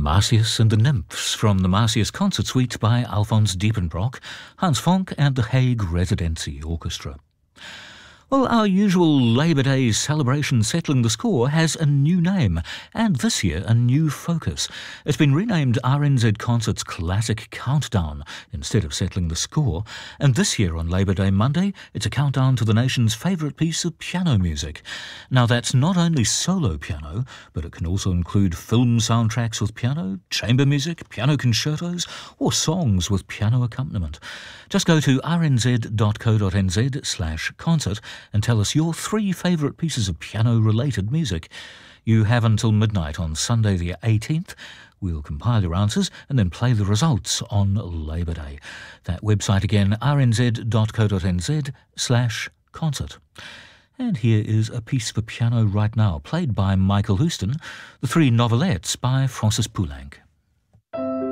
Marcius and the Nymphs from the Marcius Concert Suite by Alphonse Diepenbrock, Hans Fonck and the Hague Residency Orchestra. Well, our usual Labour Day celebration Settling the Score has a new name, and this year a new focus. It's been renamed RNZ Concerts Classic Countdown instead of Settling the Score, and this year on Labour Day Monday, it's a countdown to the nation's favourite piece of piano music. Now that's not only solo piano, but it can also include film soundtracks with piano, chamber music, piano concertos, or songs with piano accompaniment. Just go to rnz.co.nz/concert and tell us your 3 favourite pieces of piano-related music. You have until midnight on Sunday the 18th. We'll compile your answers and then play the results on Labour Day. That website again, rnz.co.nz/concert. And here is a piece for piano right now, played by Michael Houston, the 3 novelettes by Francis Poulenc.